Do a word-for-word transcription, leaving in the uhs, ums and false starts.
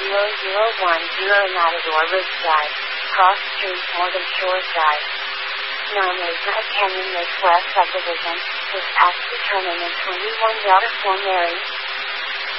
zero zero one zero Matador Ridgeside, Cross Street, Morgan Shores Drive. Known as the Canyon Lake West Subdivision, this act determined in twenty-one Waterfall Mary,